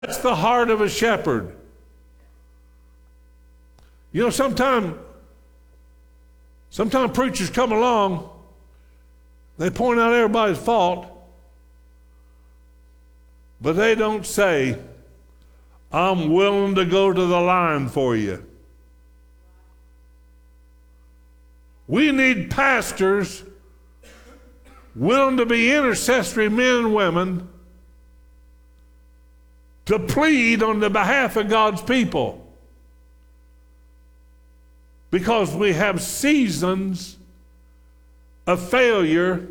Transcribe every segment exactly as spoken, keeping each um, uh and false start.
That's the heart of a shepherd. You know, sometimes sometimes preachers come along, they point out everybody's fault, but they don't say, I'm willing to go to the line for you. We need pastors willing to be intercessory men and women to plead on the behalf of God's people. Because we have seasons of failure.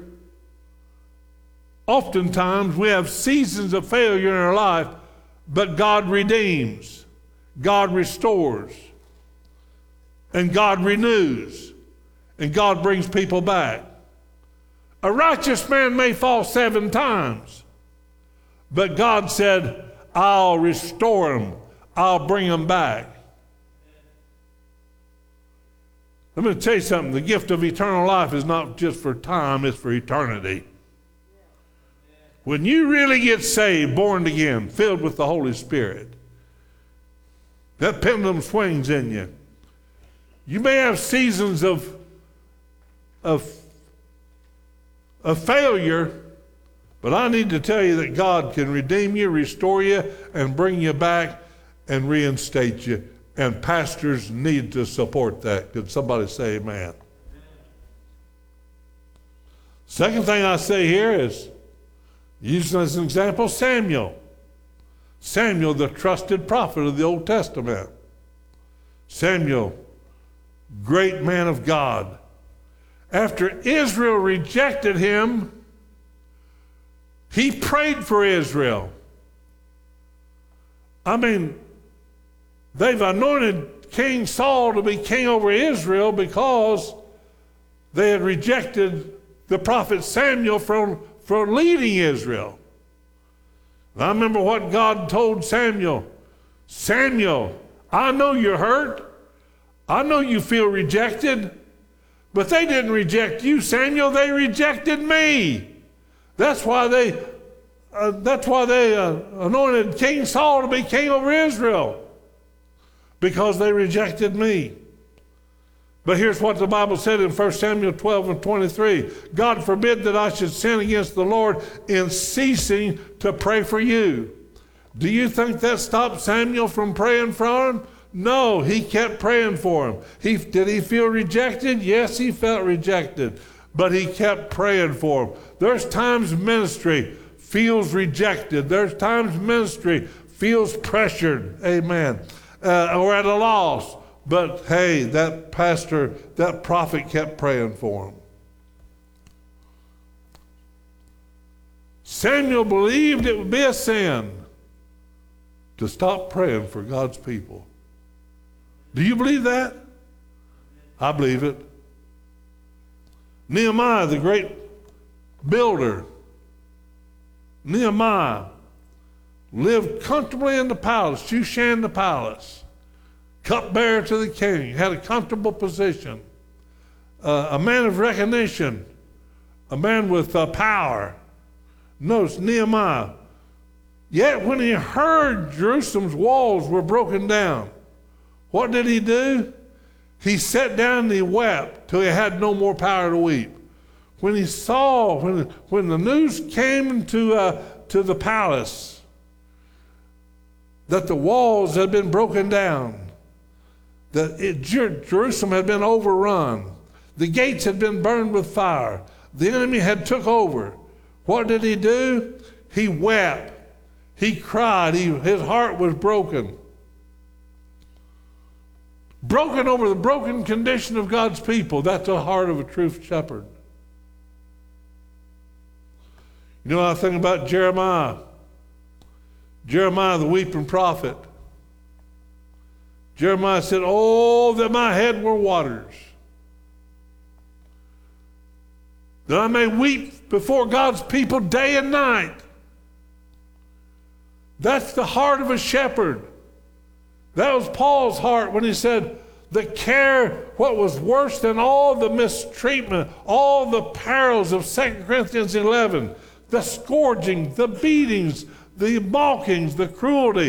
Oftentimes we have seasons of failure in our life, but God redeems, God restores, and God renews, and God brings people back. A righteous man may fall seven times, but God said, I'll restore him, I'll bring him back. Let me tell you something, the gift of eternal life is not just for time, it's for eternity. When you really get saved, born again, filled with the Holy Spirit, that pendulum swings in you. You may have seasons of, of, of failure, but I need to tell you that God can redeem you, restore you, and bring you back and reinstate you. And pastors need to support that. Could somebody say amen? Second thing I say here is, using as an example, Samuel. Samuel, the trusted prophet of the Old Testament. Samuel, great man of God. After Israel rejected him, he prayed for Israel. I mean, they've anointed King Saul to be king over Israel because they had rejected the prophet Samuel from, from leading Israel. And I remember what God told Samuel. Samuel, I know you're hurt. I know you feel rejected. But they didn't reject you, Samuel. They rejected me. That's why they, uh, that's why they uh, anointed King Saul to be king over Israel. Because they rejected me. But here's what the Bible said in First Samuel twelve and twenty-three. God forbid that I should sin against the Lord in ceasing to pray for you. Do you think that stopped Samuel from praying for him? No, he kept praying for him. He, did he feel rejected? Yes, he felt rejected. But he kept praying for him. There's times ministry feels rejected. There's times ministry feels pressured. Amen. Uh, or at a loss. But hey, that pastor, that prophet kept praying for him. Samuel believed it would be a sin to stop praying for God's people. Do you believe that? I believe it. Nehemiah, the great builder, Nehemiah lived comfortably in the palace, Shushan the palace, cupbearer to the king, had a comfortable position, uh, a man of recognition, a man with uh, power. Notice Nehemiah. Yet when he heard Jerusalem's walls were broken down, what did he do? He sat down and he wept till he had no more power to weep. When he saw, when, when the news came to, uh, to the palace that the walls had been broken down, that it, Jer- Jerusalem had been overrun, the gates had been burned with fire, the enemy had took over, what did he do? He wept. He cried. He, his heart was broken. Broken over the broken condition of God's people. That's the heart of a true shepherd. You know, I think about Jeremiah. Jeremiah, the weeping prophet. Jeremiah said, oh, that my head were waters, that I may weep before God's people day and night. That's the heart of a shepherd. That was Paul's heart when he said, the care, what was worse than all the mistreatment, all the perils of Second Corinthians eleven, the scourging, the beatings, the balkings, the cruelty,